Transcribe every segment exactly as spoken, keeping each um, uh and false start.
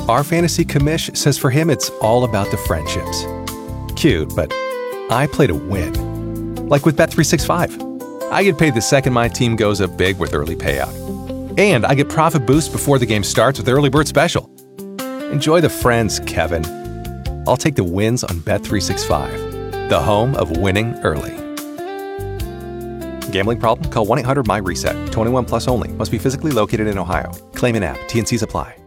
Our fantasy commish says for him it's all about the friendships. Cute, but I play to win. Like with Bet three sixty-five. I get paid the second my team goes up big with early payout. And I get profit boost before the game starts with Early Bird Special. Enjoy the friends, Kevin. I'll take the wins on Bet three sixty-five, the home of winning early. Gambling problem? Call one eight hundred M Y reset. twenty-one plus only. Must be physically located in Ohio. Claim in app. T N Cs apply.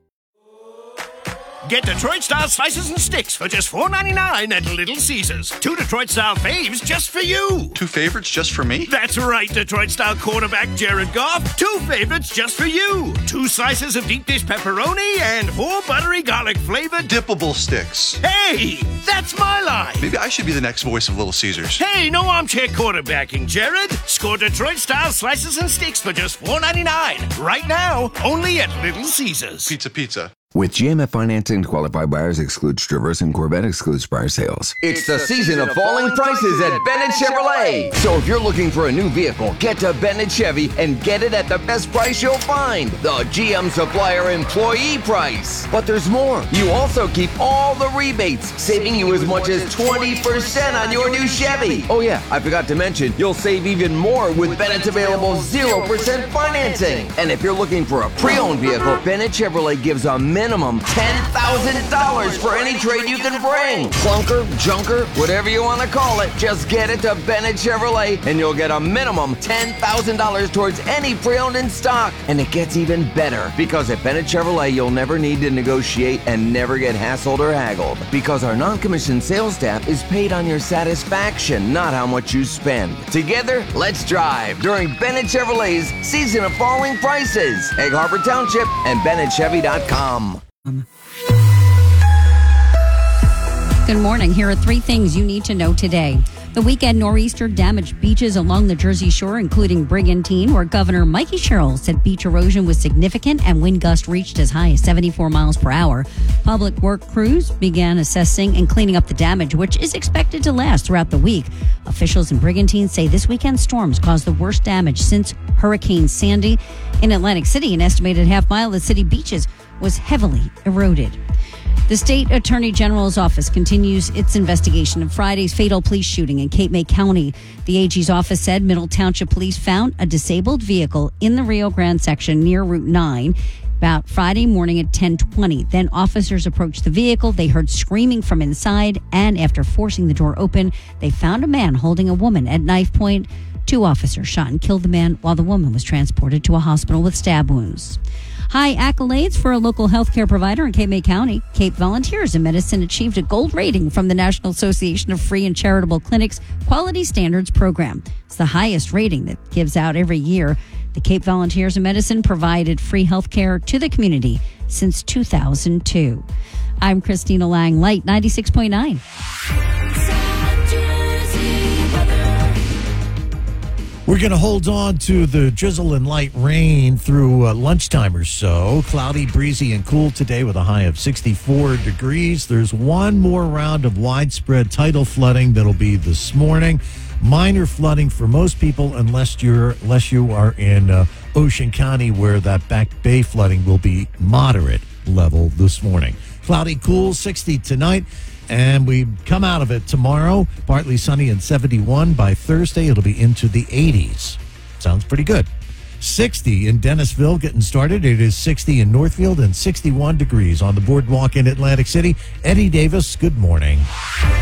Get Detroit-style slices and sticks for just four ninety-nine at Little Caesars. Two Detroit-style faves just for you. Two favorites just for me? That's right, Detroit-style quarterback Jared Goff. Two favorites just for you. Two slices of deep dish pepperoni and four buttery garlic-flavored dippable sticks. Hey, that's my line. Maybe I should be the next voice of Little Caesars. Hey, no armchair quarterbacking, Jared. Score Detroit-style slices and sticks for just four ninety-nine. Right now, only at Little Caesars. Pizza, pizza. With G M F financing, qualified buyers excludes Traverse and Corvette excludes prior sales. It's the season of falling prices at Bennett Chevrolet. So if you're looking for a new vehicle, get to Bennett Chevy and get it at the best price you'll find. The G M Supplier employee price. But there's more. You also keep all the rebates, saving you as much as twenty percent on your new Chevy. Oh yeah, I forgot to mention, you'll save even more with Bennett's available zero percent financing. And if you're looking for a pre-owned vehicle, Bennett Chevrolet gives a minimum ten thousand dollars for any trade you can bring. Clunker, junker, whatever you want to call it, just get it to Bennett Chevrolet and you'll get a minimum ten thousand dollars towards any pre-owned in stock. And it gets even better because at Bennett Chevrolet, you'll never need to negotiate and never get hassled or haggled because our non-commissioned sales staff is paid on your satisfaction, not how much you spend. Together, let's drive during Bennett Chevrolet's Season of Falling Prices. Egg Harbor Township and Bennett Chevy dot com. Good morning. Here are three things you need to know today. The weekend nor'easter damaged beaches along the Jersey Shore, including Brigantine, where Governor Mikey Sherrill said beach erosion was significant and wind gusts reached as high as seventy-four miles per hour. Public work crews began assessing and cleaning up the damage, which is expected to last throughout the week. Officials in Brigantine say this weekend's storms caused the worst damage since Hurricane Sandy. In Atlantic City, an estimated half mile of city beaches was heavily eroded. The state attorney general's office continues its investigation of Friday's fatal police shooting in Cape May County. The A G's office said Middle Township police found a disabled vehicle in the Rio Grande section near Route nine about Friday morning at ten twenty. Then officers approached the vehicle. They heard screaming from inside, and after forcing the door open, they found a man holding a woman at knife point. Two officers shot and killed the man while the woman was transported to a hospital with stab wounds. High accolades for a local healthcare provider in Cape May County. Cape Volunteers in Medicine achieved a gold rating from the National Association of Free and Charitable Clinics Quality Standards Program. It's the highest rating that gives out every year. The Cape Volunteers in Medicine provided free healthcare to the community since two thousand two. I'm Christina Lang, Light ninety-six point nine. We're going to hold on to the drizzle and light rain through uh, lunchtime or so. Cloudy, breezy, and cool today with a high of sixty-four degrees. There's one more round of widespread tidal flooding that'll be this morning. Minor flooding for most people unless you're unless you are in uh, Ocean County, where that Back Bay flooding will be moderate level this morning. Cloudy, cool, sixty tonight. And we come out of it tomorrow, partly sunny and seventy-one. By Thursday, it'll be into the eighties. Sounds pretty good. sixty in Dennisville getting started. It is sixty in Northfield and sixty-one degrees on the boardwalk in Atlantic City. Eddie Davis, good morning.